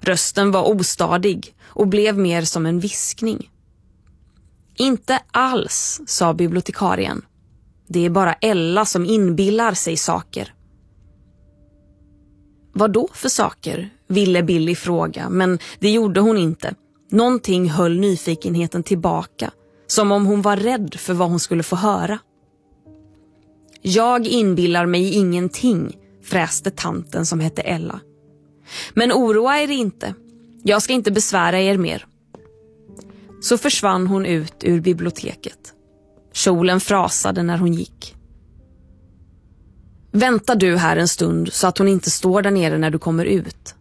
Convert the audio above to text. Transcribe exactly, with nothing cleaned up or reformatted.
Rösten var ostadig och blev mer som en viskning. Inte alls, sa bibliotekarien. Det är bara Ella som inbillar sig saker. Vad då för saker? Ville Billy fråga, men det gjorde hon inte. Någonting höll nyfikenheten tillbaka, som om hon var rädd för vad hon skulle få höra. Jag inbillar mig ingenting, fräste tanten som hette Ella. Men oroa er inte. Jag ska inte besvära er mer. Så försvann hon ut ur biblioteket. Kjolen frasade när hon gick. Vänta du här en stund så att hon inte står där nere när du kommer ut,